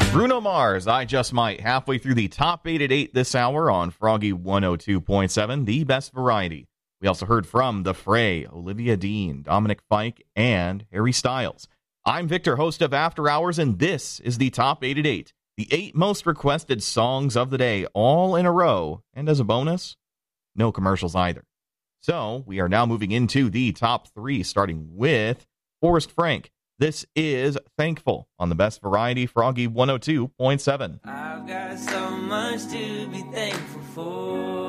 Bruno Mars, I Just Might, halfway through the top 8 at 8 this hour on Froggy 102.7, the best variety. We also heard from The Fray, Olivia Dean, Dominic Fike, and Harry Styles. I'm Victor, host of After Hours, and this is the top 8 at 8, the 8 most requested songs of the day, all in a row. And as a bonus, no commercials either. So we are now moving into the top 3, starting with Forrest Frank. This is Thankful on the best variety, Froggy 102.7. I've got so much to be thankful for.